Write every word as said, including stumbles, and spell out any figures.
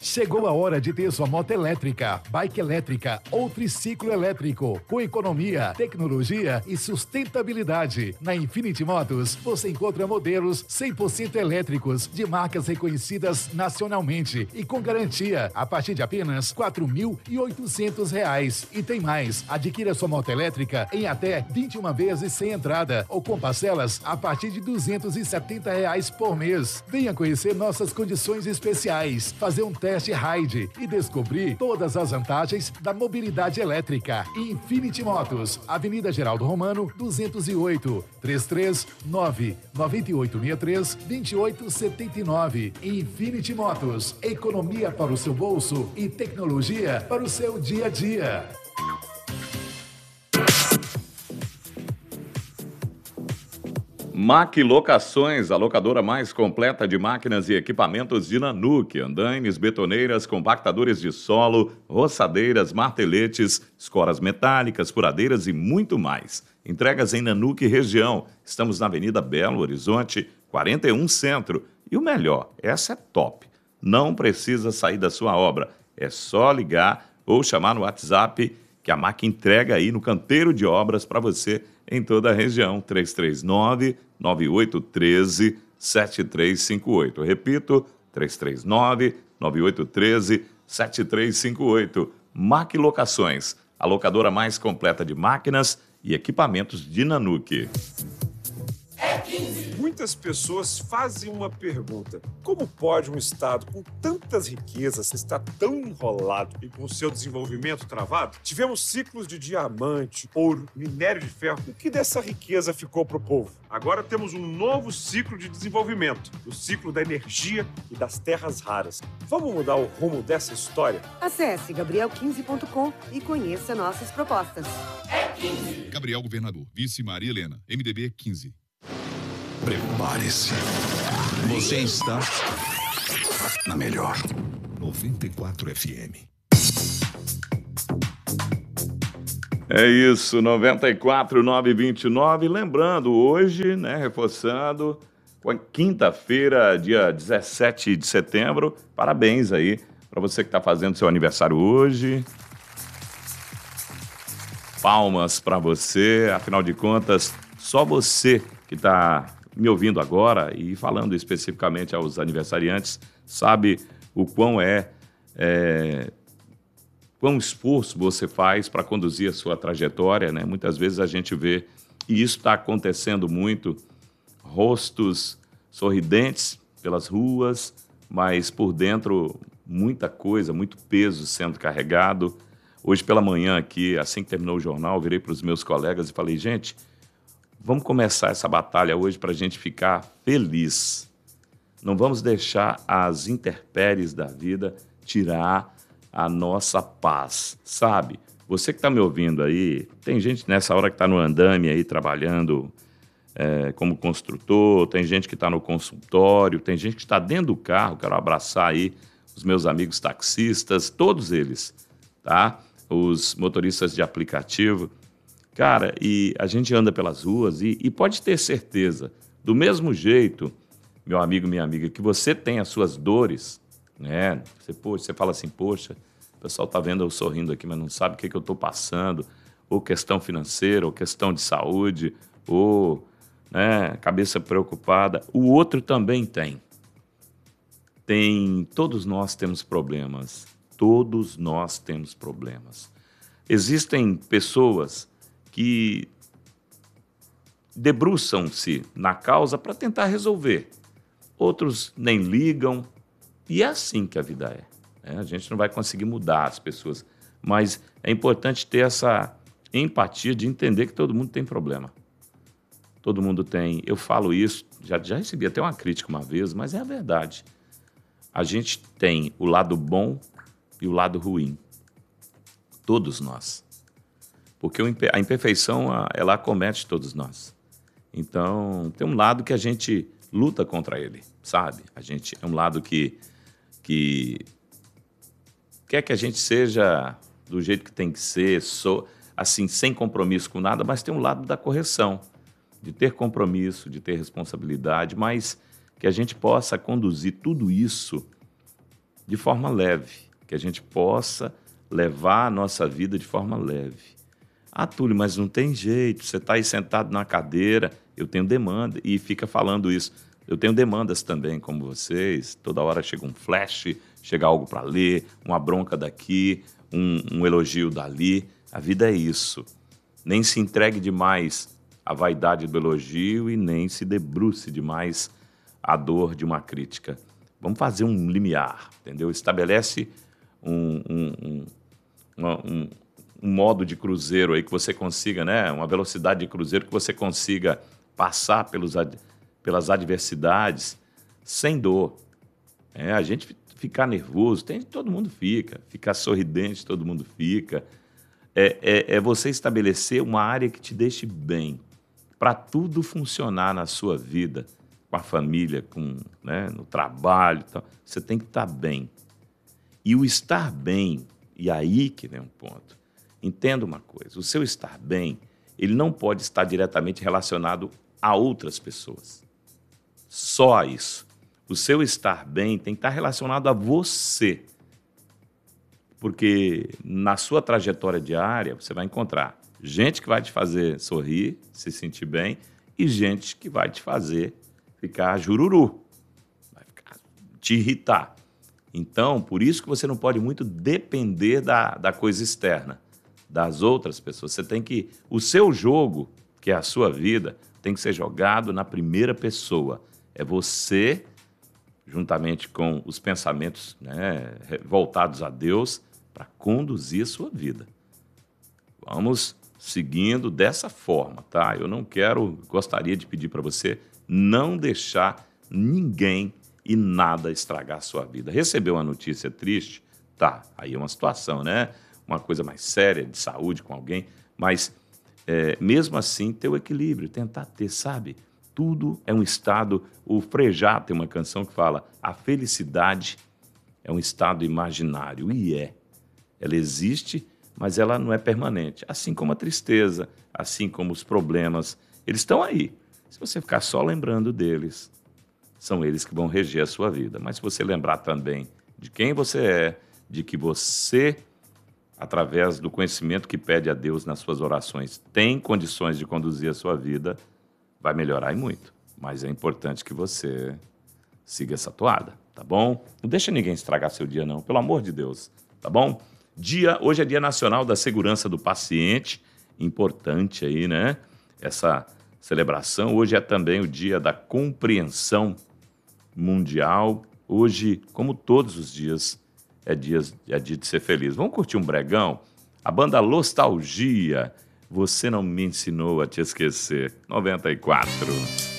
Chegou a hora de ter sua moto elétrica, bike elétrica ou triciclo elétrico, com economia, tecnologia e sustentabilidade. Na Infinity Motos, você encontra modelos cem por cento elétricos de marcas reconhecidas nacionalmente e com garantia a partir de apenas quatro mil e oitocentos reais. E tem mais, adquira sua moto elétrica em até vinte e uma vezes sem entrada ou com parcelas a partir de duzentos e setenta reais por mês. Venha conhecer nossas condições especiais, fazer um teste ride e descobrir todas as vantagens da mobilidade elétrica. Infinity Motos, Avenida Geraldo Romano, duzentos e oito, três três nove, nove oito seis três, dois oito sete nove. Infinity Motos, economia para o seu bolso e tecnologia para o seu dia a dia. Mac Locações, a locadora mais completa de máquinas e equipamentos de Nanuque, andaimes, betoneiras, compactadores de solo, roçadeiras, marteletes, escoras metálicas, furadeiras e muito mais. Entregas em Nanuque região. Estamos na Avenida Belo Horizonte, quarenta e um Centro. E o melhor, essa é top. Não precisa sair da sua obra. É só ligar ou chamar no WhatsApp que a Mac entrega aí no canteiro de obras para você em toda a região. três três nove, nove oito um três, sete três cinco oito. Repito, três três nove, nove oito um três, sete três cinco oito. Mac Locações, a locadora mais completa de máquinas e equipamentos de Nanuque. Muitas pessoas fazem uma pergunta: como pode um estado com tantas riquezas estar tão enrolado e com seu desenvolvimento travado? Tivemos ciclos de diamante, ouro, minério de ferro. O que dessa riqueza ficou para o povo? Agora temos um novo ciclo de desenvolvimento, o ciclo da energia e das terras raras. Vamos mudar o rumo dessa história? Acesse gabriel quinze ponto com e conheça nossas propostas. É quinze. Gabriel Governador, vice Maria Helena, M D B quinze. Prepare-se. Você está na melhor. noventa e quatro F M. É isso, noventa e quatro, nove vinte e nove. Lembrando, hoje, né, reforçando, quinta-feira, dia dezessete de setembro. Parabéns aí para você que está fazendo seu aniversário hoje. Palmas para você. Afinal de contas, só você que está me ouvindo agora e falando especificamente aos aniversariantes, sabe o quão é, é quão esforço você faz para conduzir a sua trajetória, né? Muitas vezes a gente vê, e isso está acontecendo muito, rostos sorridentes pelas ruas, mas por dentro muita coisa, muito peso sendo carregado. Hoje pela manhã aqui, assim que terminou o jornal, eu virei para os meus colegas e falei, gente, vamos começar essa batalha hoje para a gente ficar feliz. Não vamos deixar as intempéries da vida tirar a nossa paz, sabe? Você que está me ouvindo aí, tem gente nessa hora que está no andame aí trabalhando é, como construtor, tem gente que está no consultório, tem gente que está dentro do carro. Quero abraçar aí os meus amigos taxistas, todos eles, tá? Os motoristas de aplicativo. Cara, e a gente anda pelas ruas e, e pode ter certeza, do mesmo jeito, meu amigo, minha amiga, que você tem as suas dores, né? Você, poxa, você fala assim, poxa, o pessoal tá vendo eu sorrindo aqui, mas não sabe o que, que eu estou passando, ou questão financeira, ou questão de saúde, ou né, cabeça preocupada. O outro também tem. Tem, todos nós temos problemas, todos nós temos problemas. Existem pessoas que debruçam-se na causa para tentar resolver. Outros nem ligam. E é assim que a vida é, né? A gente não vai conseguir mudar as pessoas, mas é importante ter essa empatia de entender que todo mundo tem problema. Todo mundo tem. Eu falo isso, já, já recebi até uma crítica uma vez, mas é a verdade. A gente tem o lado bom e o lado ruim. Todos nós. Porque a imperfeição, ela acomete todos nós. Então, tem um lado que a gente luta contra ele, sabe? A gente, é um lado que, que quer que a gente seja do jeito que tem que ser, so, assim, sem compromisso com nada, mas tem um lado da correção, de ter compromisso, de ter responsabilidade, mas que a gente possa conduzir tudo isso de forma leve, que a gente possa levar a nossa vida de forma leve. Ah, Túlio, mas não tem jeito, você está aí sentado na cadeira, eu tenho demanda, e fica falando isso. Eu tenho demandas também, como vocês, toda hora chega um flash, chega algo para ler, uma bronca daqui, um, um elogio dali. A vida é isso. Nem se entregue demais à vaidade do elogio e nem se debruce demais à dor de uma crítica. Vamos fazer um limiar, entendeu? Estabelece um, um, um, uma, um, um modo de cruzeiro aí que você consiga, né? Uma velocidade de cruzeiro que você consiga passar pelos, pelas adversidades sem dor. É, a gente ficar nervoso, tem, todo mundo fica. Ficar sorridente, todo mundo fica. É, é, é você estabelecer uma área que te deixe bem, para tudo funcionar na sua vida, com a família, com, né, no trabalho e tal. Você tem que estar bem. E o estar bem, e aí que vem um ponto. Entenda uma coisa, o seu estar bem, ele não pode estar diretamente relacionado a outras pessoas. Só a isso. O seu estar bem tem que estar relacionado a você. Porque na sua trajetória diária, você vai encontrar gente que vai te fazer sorrir, se sentir bem, e gente que vai te fazer ficar jururu, vai ficar, te irritar. Então, por isso que você não pode muito depender da, da coisa externa, das outras pessoas. Você tem que... O seu jogo, que é a sua vida, tem que ser jogado na primeira pessoa. É você, juntamente com os pensamentos, né, voltados a Deus, para conduzir a sua vida. Vamos seguindo dessa forma, tá? Eu não quero, gostaria de pedir para você não deixar ninguém e nada estragar a sua vida. Recebeu uma notícia triste? Tá, aí é uma situação, né? Uma coisa mais séria, de saúde com alguém, mas é, mesmo assim ter o equilíbrio, tentar ter, sabe? Tudo é um estado... O Frejá tem uma canção que fala: a felicidade é um estado imaginário, e é. Ela existe, mas ela não é permanente. Assim como a tristeza, assim como os problemas, eles estão aí. Se você ficar só lembrando deles, são eles que vão reger a sua vida. Mas se você lembrar também de quem você é, de que você, através do conhecimento que pede a Deus nas suas orações, tem condições de conduzir a sua vida, vai melhorar e muito. Mas é importante que você siga essa toada, tá bom? Não deixa ninguém estragar seu dia, não, pelo amor de Deus, tá bom? Dia, hoje é Dia Nacional da Segurança do Paciente, importante aí, né? Essa celebração. Hoje é também o Dia da Compreensão Mundial. Hoje, como todos os dias, é dia, é dia de ser feliz. Vamos curtir um bregão? A banda Nostalgia, Você Não Me Ensinou a Te Esquecer, noventa e quatro.